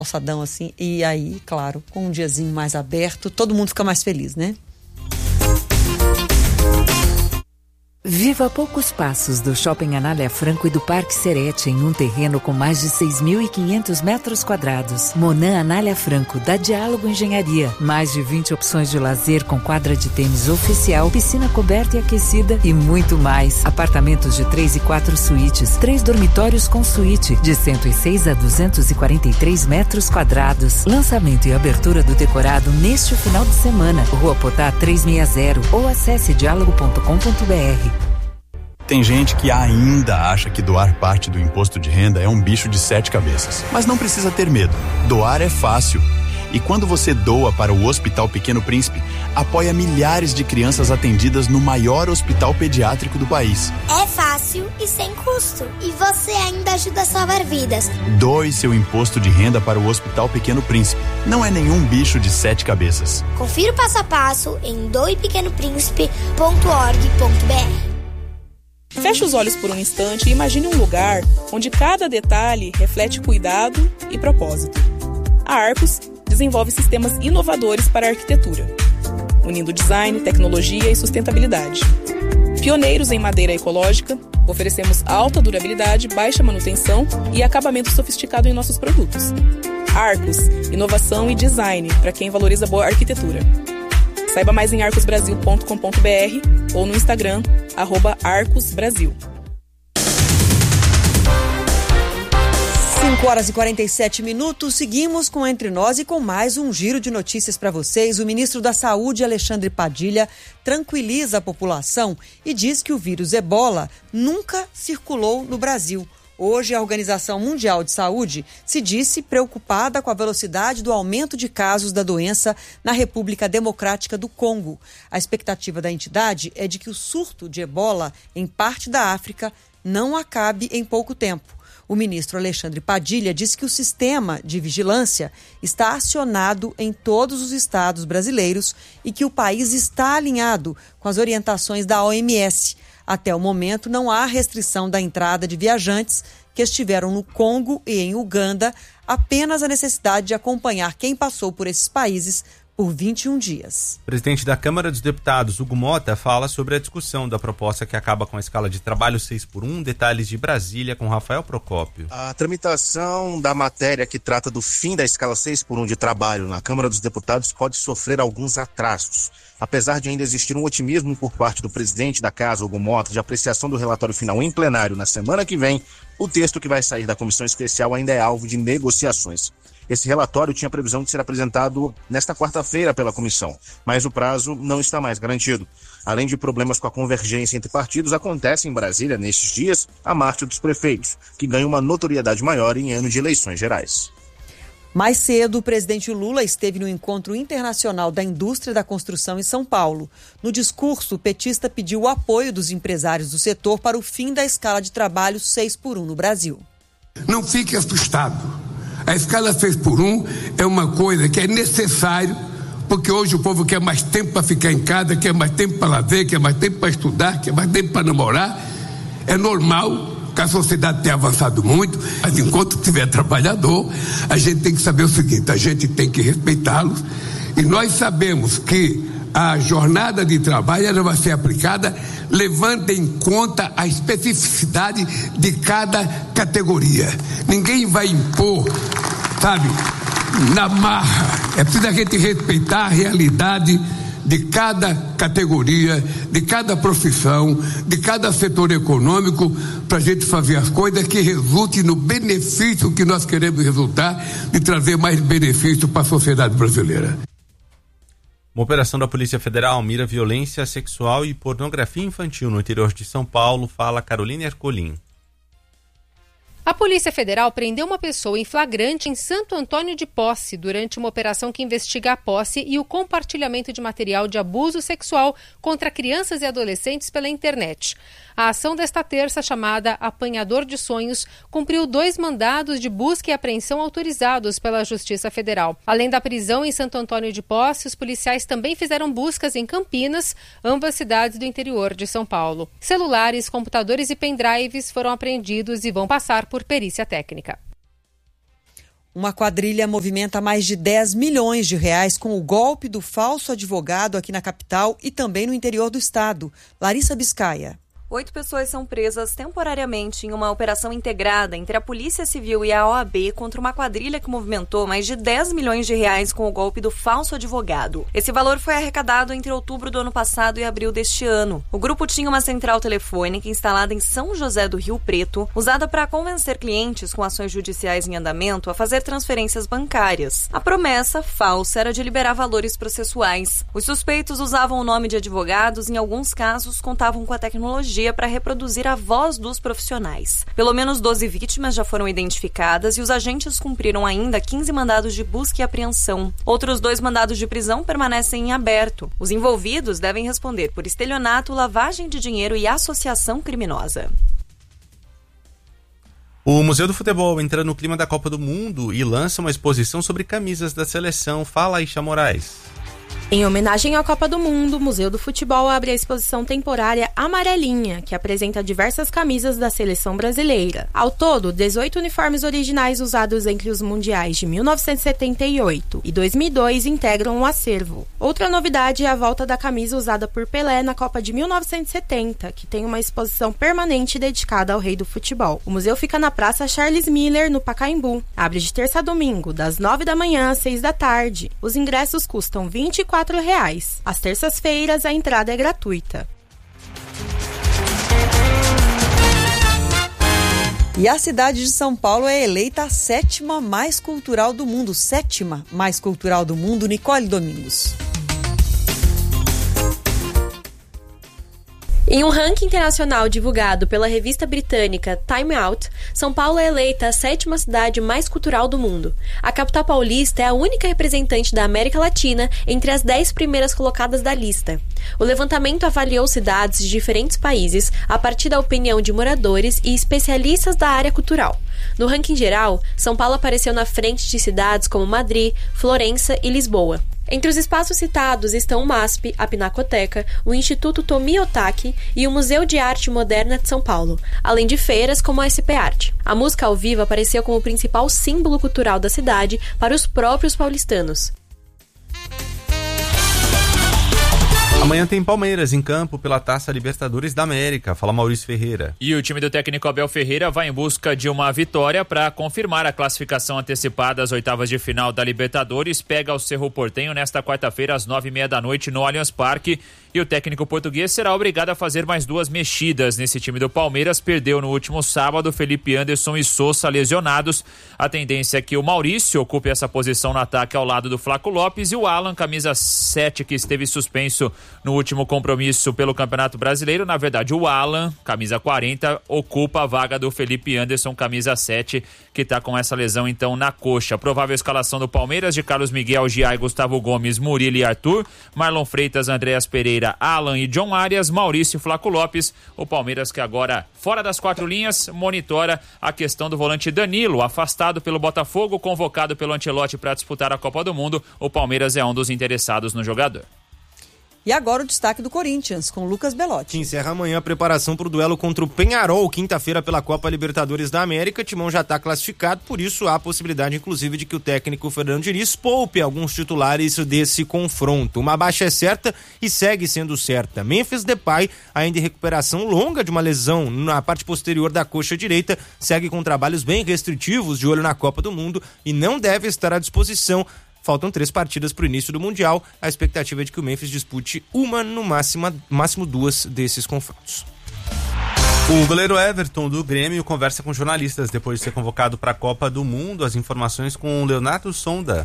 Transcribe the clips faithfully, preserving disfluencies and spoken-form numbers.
calçadão assim, e aí, claro, com um diazinho mais aberto, todo mundo fica mais feliz, né? Viva a poucos passos do Shopping Anália Franco e do Parque Serete, em um terreno com mais de seis mil e quinhentos metros quadrados. Monan Anália Franco, da Diálogo Engenharia. Mais de vinte opções de lazer com quadra de tênis oficial, piscina coberta e aquecida e muito mais. Apartamentos de três e quatro suítes, três dormitórios com suíte, de cento e seis a duzentos e quarenta e três metros quadrados. Lançamento e abertura do decorado neste final de semana. Rua Potá trezentos e sessenta ou acesse diálogo ponto com ponto br. Tem gente que ainda acha que doar parte do imposto de renda é um bicho de sete cabeças. Mas não precisa ter medo. Doar é fácil. E quando você doa para o Hospital Pequeno Príncipe, apoia milhares de crianças atendidas no maior hospital pediátrico do país. É fácil e sem custo. E você ainda ajuda a salvar vidas. Doe seu imposto de renda para o Hospital Pequeno Príncipe. Não é nenhum bicho de sete cabeças. Confira o passo a passo em doe pequeno príncipe ponto org ponto br. Feche os olhos por um instante e imagine um lugar onde cada detalhe reflete cuidado e propósito. A Arcos desenvolve sistemas inovadores para a arquitetura, unindo design, tecnologia e sustentabilidade. Pioneiros em madeira ecológica, oferecemos alta durabilidade, baixa manutenção e acabamento sofisticado em nossos produtos. Arcos, inovação e design para quem valoriza boa arquitetura. Saiba mais em arcos brasil ponto com ponto br ou no Instagram, arroba arcosbrasil. cinco horas e quarenta e sete minutos, seguimos com Entre Nós e com mais um giro de notícias para vocês. O ministro da Saúde, Alexandre Padilha, tranquiliza a população e diz que o vírus Ebola nunca circulou no Brasil. Hoje, a Organização Mundial de Saúde se disse preocupada com a velocidade do aumento de casos da doença na República Democrática do Congo. A expectativa da entidade é de que o surto de Ebola em parte da África não acabe em pouco tempo. O ministro Alexandre Padilha disse que o sistema de vigilância está acionado em todos os estados brasileiros e que o país está alinhado com as orientações da O M S. Até o momento, não há restrição da entrada de viajantes que estiveram no Congo e em Uganda, apenas a necessidade de acompanhar quem passou por esses países por vinte e um dias. O presidente da Câmara dos Deputados, Hugo Mota, fala sobre a discussão da proposta que acaba com a escala de trabalho seis por um. Detalhes de Brasília com Rafael Procópio. A tramitação da matéria que trata do fim da escala seis por um de trabalho na Câmara dos Deputados pode sofrer alguns atrasos. Apesar de ainda existir um otimismo por parte do presidente da Casa, Hugo Mota, de apreciação do relatório final em plenário na semana que vem, o texto que vai sair da comissão especial ainda é alvo de negociações. Esse relatório tinha previsão de ser apresentado nesta quarta-feira pela comissão, mas o prazo não está mais garantido. Além de problemas com a convergência entre partidos, acontece em Brasília, nestes dias, a Marcha dos Prefeitos, que ganha uma notoriedade maior em ano de eleições gerais. Mais cedo, o presidente Lula esteve no Encontro Internacional da Indústria da Construção em São Paulo. No discurso, o petista pediu o apoio dos empresários do setor para o fim da escala de trabalho seis por um no Brasil. Não fique assustado. A escala seis por um é uma coisa que é necessário, porque hoje o povo quer mais tempo para ficar em casa, quer mais tempo para lazer, quer mais tempo para estudar, quer mais tempo para namorar. É normal que a sociedade tenha avançado muito, mas enquanto tiver trabalhador, a gente tem que saber o seguinte: a gente tem que respeitá-los, e nós sabemos que a jornada de trabalho ela vai ser aplicada levando em conta a especificidade de cada categoria. Ninguém vai impor, sabe, na marra. É preciso a gente respeitar a realidade de cada categoria, de cada profissão, de cada setor econômico, para a gente fazer as coisas que resultem no benefício que nós queremos resultar, de trazer mais benefício para a sociedade brasileira. Uma operação da Polícia Federal mira violência sexual e pornografia infantil no interior de São Paulo, fala Carolina Ercolim. A Polícia Federal prendeu uma pessoa em flagrante em Santo Antônio de Posse durante uma operação que investiga a posse e o compartilhamento de material de abuso sexual contra crianças e adolescentes pela internet. A ação desta terça, chamada Apanhador de Sonhos, cumpriu dois mandados de busca e apreensão autorizados pela Justiça Federal. Além da prisão em Santo Antônio de Posse, os policiais também fizeram buscas em Campinas, ambas cidades do interior de São Paulo. Celulares, computadores e pendrives foram apreendidos e vão passar por perícia técnica. Uma quadrilha movimenta mais de dez milhões de reais com o golpe do falso advogado aqui na capital e também no interior do estado. Larissa Biscaia. Oito pessoas são presas temporariamente em uma operação integrada entre a Polícia Civil e a O A B contra uma quadrilha que movimentou mais de dez milhões de reais com o golpe do falso advogado. Esse valor foi arrecadado entre outubro do ano passado e abril deste ano. O grupo tinha uma central telefônica instalada em São José do Rio Preto, usada para convencer clientes com ações judiciais em andamento a fazer transferências bancárias. A promessa falsa era de liberar valores processuais. Os suspeitos usavam o nome de advogados e, em alguns casos, contavam com a tecnologia para reproduzir a voz dos profissionais. Pelo menos doze vítimas já foram identificadas e os agentes cumpriram ainda quinze mandados de busca e apreensão. Outros dois mandados de prisão permanecem em aberto. Os envolvidos devem responder por estelionato, lavagem de dinheiro e associação criminosa. O Museu do Futebol entra no clima da Copa do Mundo e lança uma exposição sobre camisas da seleção. Fala, Aisha Moraes. Em homenagem à Copa do Mundo, o Museu do Futebol abre a exposição temporária Amarelinha, que apresenta diversas camisas da seleção brasileira. Ao todo, dezoito uniformes originais usados entre os mundiais de mil novecentos e setenta e oito e dois mil e dois integram o acervo. Outra novidade é a volta da camisa usada por Pelé na Copa de mil novecentos e setenta, que tem uma exposição permanente dedicada ao rei do futebol. O museu fica na Praça Charles Miller, no Pacaembu. Abre de terça a domingo, das nove da manhã às seis da tarde. Os ingressos custam vinte e quatro reais. Às terças-feiras, a entrada é gratuita. E a cidade de São Paulo é eleita a sétima mais cultural do mundo. Sétima mais cultural do mundo, Nicole Domingos. Em um ranking internacional divulgado pela revista britânica Time Out, São Paulo é eleita a sétima cidade mais cultural do mundo. A capital paulista é a única representante da América Latina entre as dez primeiras colocadas da lista. O levantamento avaliou cidades de diferentes países a partir da opinião de moradores e especialistas da área cultural. No ranking geral, São Paulo apareceu na frente de cidades como Madrid, Florença e Lisboa. Entre os espaços citados estão o MASP, a Pinacoteca, o Instituto Tomi Otaki e o Museu de Arte Moderna de São Paulo, além de feiras como a S P Arte. A música ao vivo apareceu como o principal símbolo cultural da cidade para os próprios paulistanos. Amanhã tem Palmeiras em campo pela Taça Libertadores da América. Fala, Maurício Ferreira. E o time do técnico Abel Ferreira vai em busca de uma vitória para confirmar a classificação antecipada às oitavas de final da Libertadores. Pega o Cerro Porteño nesta quarta-feira às nove e meia da noite no Allianz Parque. E o técnico português será obrigado a fazer mais duas mexidas nesse time do Palmeiras. Perdeu no último sábado Felipe Anderson e Sousa lesionados. A tendência é que o Maurício ocupe essa posição no ataque ao lado do Flaco Lopes e o Alan, camisa sete, que esteve suspenso no último compromisso pelo Campeonato Brasileiro. Na verdade, o Alan, camisa quarenta, ocupa a vaga do Felipe Anderson, camisa sete, que está com essa lesão então na coxa. Provável escalação do Palmeiras de Carlos Miguel, Giai, Gustavo Gomes, Murilo e Arthur, Marlon Freitas, Andréas Pereira, Alan e John Arias, Maurício e Flaco Lopes. O Palmeiras que agora, fora das quatro linhas, monitora a questão do volante Danilo, afastado pelo Botafogo, convocado pelo Ancelotti para disputar a Copa do Mundo. O Palmeiras é um dos interessados no jogador. E agora o destaque do Corinthians, com Lucas Belotti. Que encerra amanhã a preparação para o duelo contra o Peñarol, quinta-feira pela Copa Libertadores da América. Timão já está classificado, por isso há a possibilidade, inclusive, de que o técnico Fernando Diniz poupe alguns titulares desse confronto. Uma baixa é certa e segue sendo certa. Memphis Depay, ainda em recuperação longa de uma lesão na parte posterior da coxa direita, segue com trabalhos bem restritivos de olho na Copa do Mundo e não deve estar à disposição. Faltam três partidas para o início do Mundial. A expectativa é de que o Memphis dispute uma, no máximo, máximo duas desses confrontos. O goleiro Everton do Grêmio conversa com jornalistas depois de ser convocado para a Copa do Mundo. As informações com o Leonardo Sonda.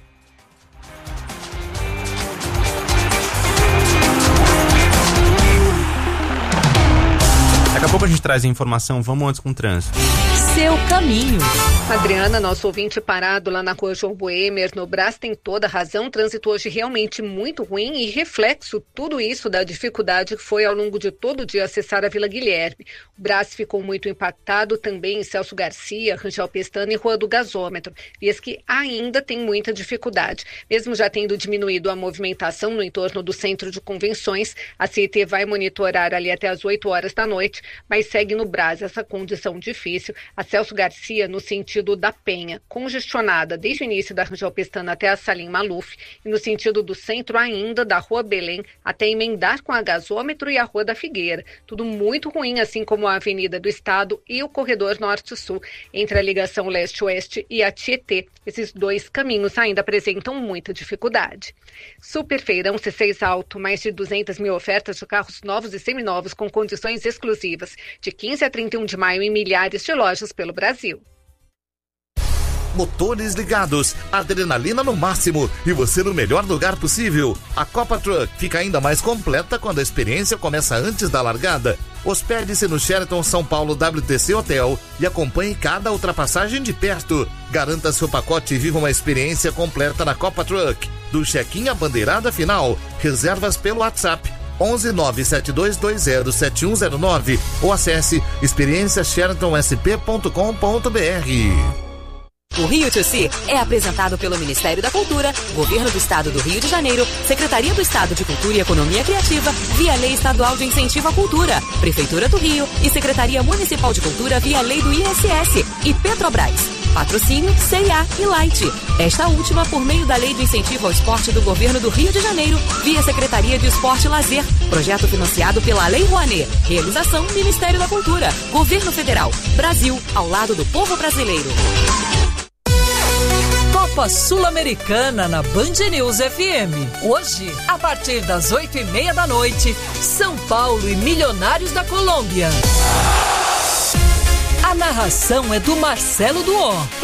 Daqui a pouco a gente traz a informação. Vamos antes com o trânsito. Seu caminho. Adriana, nosso ouvinte parado lá na rua João Boemer, no Brás, tem toda a razão. O trânsito hoje realmente muito ruim e reflexo tudo isso da dificuldade que foi ao longo de todo o dia acessar a Vila Guilherme. O Brás ficou muito impactado também em Celso Garcia, Rangel Pestana e Rua do Gasômetro. Vias que ainda tem muita dificuldade. Mesmo já tendo diminuído a movimentação no entorno do centro de convenções, a C E T vai monitorar ali até as oito horas da noite, mas segue no Brás essa condição difícil. A Celso Garcia, no sentido da Penha, congestionada desde o início da Rangel Pestana até a Salim Maluf, e no sentido do centro ainda, da Rua Belém até emendar com a Gasômetro e a Rua da Figueira. Tudo muito ruim, assim como a Avenida do Estado e o Corredor Norte-Sul, entre a ligação leste-oeste e a Tietê. Esses dois caminhos ainda apresentam muita dificuldade. Superfeirão C seis Alto, mais de duzentas mil ofertas de carros novos e seminovos com condições exclusivas, de quinze a trinta e um de maio em milhares de lojas pelo Brasil. Motores ligados, adrenalina no máximo e você no melhor lugar possível. A Copa Truck fica ainda mais completa quando a experiência começa antes da largada. Hospede-se no Sheraton São Paulo W T C Hotel e acompanhe cada ultrapassagem de perto. Garanta seu pacote e viva uma experiência completa na Copa Truck. Do check-in à bandeirada final. Reservas pelo WhatsApp onze nove sete dois dois zero sete um zero nove ou acesse experiência sheraton s p ponto com ponto b r. O Rio dois C é apresentado pelo Ministério da Cultura, Governo do Estado do Rio de Janeiro, Secretaria do Estado de Cultura e Economia Criativa, via Lei Estadual de Incentivo à Cultura, Prefeitura do Rio e Secretaria Municipal de Cultura via Lei do I S S e Petrobras. Patrocínio C e A e Light. Esta última por meio da Lei de Incentivo ao Esporte do Governo do Rio de Janeiro, via Secretaria de Esporte e Lazer. Projeto financiado pela Lei Rouanet. Realização Ministério da Cultura, Governo Federal. Brasil, ao lado do povo brasileiro. Copa Sul-Americana na Band News F M. Hoje, a partir das oito e meia da noite, São Paulo e Milionários da Colômbia. A narração é do Marcelo Duó.